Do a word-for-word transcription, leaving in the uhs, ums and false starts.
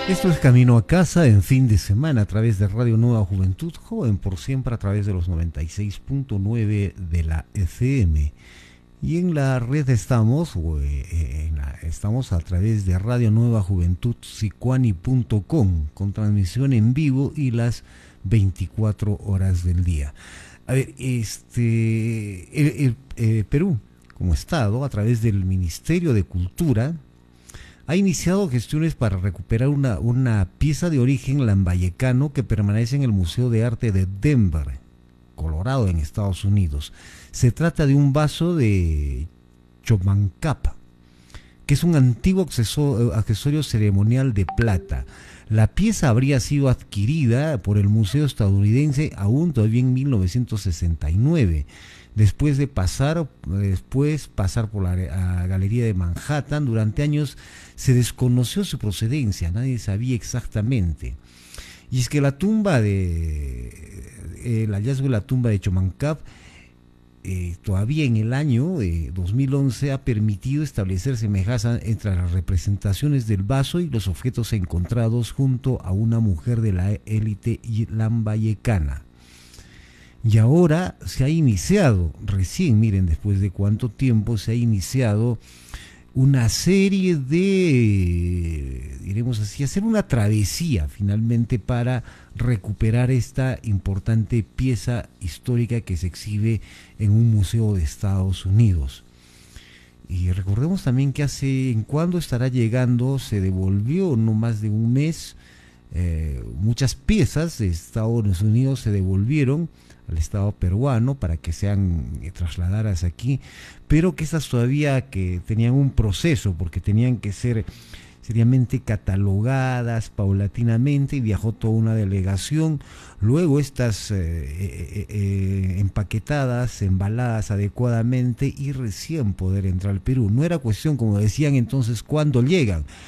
Esto es Camino a Casa en fin de semana a través de Radio Nueva Juventud, joven por siempre a través de los noventa y seis punto nueve de la F M. Y en la red estamos, eh, en la, estamos a través de Radio Nueva Juventud sicuani punto com, con transmisión en vivo y las veinticuatro horas del día. A ver, este, el, el, eh, Perú, como Estado, a través del Ministerio de Cultura, ha iniciado gestiones para recuperar una, una pieza de origen lambayecano que permanece en el Museo de Arte de Denver, Colorado, en Estados Unidos. Se trata de un vaso de Chomancap, que es un antiguo accesorio, accesorio ceremonial de plata. La pieza habría sido adquirida por el Museo estadounidense aún todavía en mil novecientos sesenta y nueve. Después de pasar, después pasar por la Galería de Manhattan, durante años se desconoció su procedencia, nadie sabía exactamente. Y es que la tumba de, el hallazgo de la tumba de Chomancap, eh, todavía en el año eh, dos mil once ha permitido establecer semejanza entre las representaciones del vaso y los objetos encontrados junto a una mujer de la élite lambayecana. Y ahora se ha iniciado, recién, miren, después de cuánto tiempo se ha iniciado una serie de, diremos así, hacer una travesía finalmente para recuperar esta importante pieza histórica que se exhibe en un museo de Estados Unidos. Y recordemos también que hace, en cuándo estará llegando, se devolvió no más de un mes, eh, muchas piezas de Estados Unidos se devolvieron al Estado peruano para que sean eh, trasladadas aquí, pero que estas todavía que tenían un proceso, porque tenían que ser seriamente catalogadas paulatinamente, y viajó toda una delegación, luego estas eh, eh, eh, empaquetadas, embaladas adecuadamente y recién poder entrar al Perú. No era cuestión, como decían entonces, cuándo llegan,